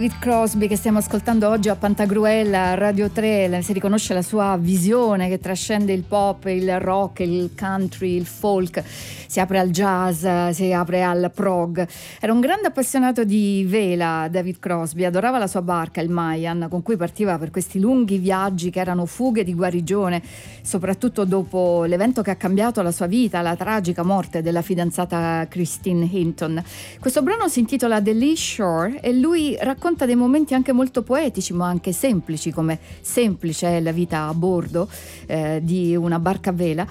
David Crosby, che stiamo ascoltando oggi a Pantagruel a Radio 3, si riconosce la sua visione che trascende il pop, il rock, il country, il folk, si apre al jazz, si apre al prog. Era un grande appassionato di vela, David Crosby, adorava la sua barca, il Mayan, con cui partiva per questi lunghi viaggi che erano fughe di guarigione, soprattutto dopo l'evento che ha cambiato la sua vita, la tragica morte della fidanzata Christine Hinton. Questo brano si intitola The Lee Shore e lui racconta dei momenti anche molto poetici, ma anche semplici, come semplice è la vita a bordo di una barca a vela,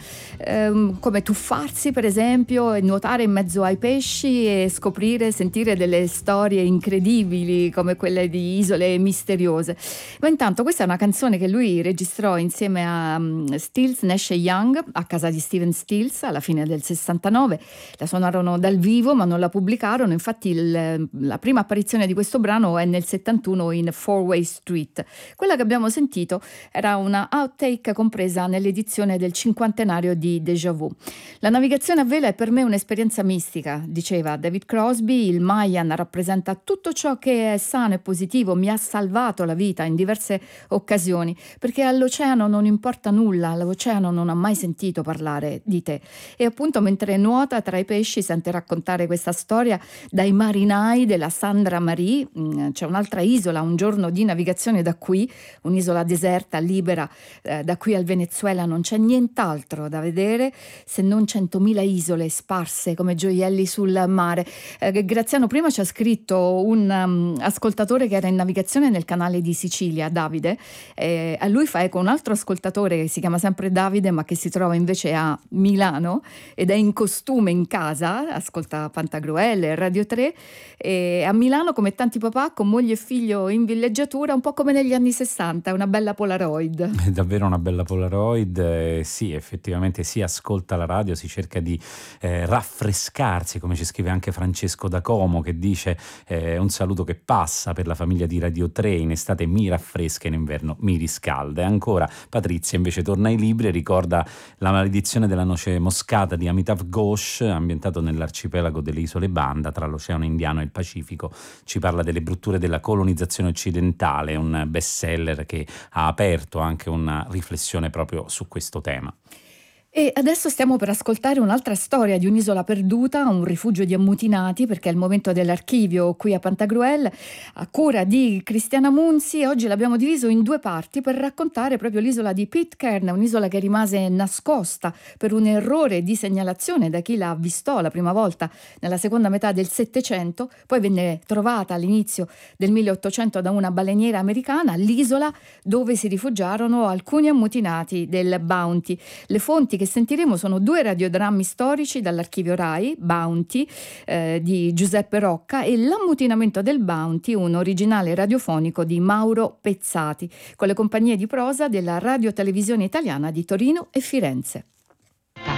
come tuffarsi per esempio e nuotare in mezzo ai pesci e sentire delle storie incredibili come quelle di isole misteriose. Ma intanto questa è una canzone che lui registrò insieme a Stills, Nash e Young a casa di Steven Stills alla fine del 69. La suonarono dal vivo ma non la pubblicarono, infatti la prima apparizione di questo brano è nel 71 in Four Way Street. Quella che abbiamo sentito era una outtake compresa nell'edizione del cinquantenario di Déjà Vu. La navigazione a vela è per me un'esperienza mistica, diceva David Crosby. Il Mayan rappresenta tutto ciò che è sano e positivo, mi ha salvato la vita in diverse occasioni, perché all'oceano non importa nulla, l'oceano non ha mai sentito parlare di te. E appunto mentre nuota tra i pesci sente raccontare questa storia dai marinai della Sandra Marie. C'è un'altra isola, un giorno di navigazione da qui, un'isola deserta, libera, da qui al Venezuela non c'è nient'altro da vedere se non 100.000 isole sparse come gioielli sul mare. Graziano prima ci ha scritto un ascoltatore che era in navigazione nel canale di Sicilia, Davide, a lui fa eco un altro ascoltatore che si chiama sempre Davide ma che si trova invece a Milano ed è in costume in casa, ascolta Pantagruel e Radio 3, e a Milano come tanti papà con moglie e figlio in villeggiatura, un po' come negli anni 60, una bella Polaroid. È davvero una bella Polaroid, sì, effettivamente si ascolta la radio, si cerca di raffrescarsi, come ci scrive anche Francesco da Como, che dice un saluto che passa per la famiglia di Radio 3, in estate mi raffresca, in inverno mi riscalda. E ancora Patrizia invece torna ai libri e ricorda La maledizione della noce moscata di Amitav Ghosh, ambientato nell'arcipelago delle isole Banda tra l'Oceano Indiano e il Pacifico. Ci parla delle brutture della colonizzazione occidentale, un bestseller che ha aperto anche una riflessione proprio su questo tema. E adesso stiamo per ascoltare un'altra storia di un'isola perduta, un rifugio di ammutinati, perché è il momento dell'archivio qui a Pantagruel, a cura di Cristiana Munzi. Oggi l'abbiamo diviso in due parti per raccontare proprio l'isola di Pitcairn, un'isola che rimase nascosta per un errore di segnalazione da chi la avvistò la prima volta nella seconda metà del Settecento, poi venne trovata all'inizio del 1800 da una baleniera americana, l'isola dove si rifugiarono alcuni ammutinati del Bounty. Le fonti che sentiremo sono due radiodrammi storici dall'archivio Rai, Bounty di Giuseppe Rocca, e L'ammutinamento del Bounty, un originale radiofonico di Mauro Pezzati, con le compagnie di prosa della Radio Televisione Italiana di Torino e Firenze.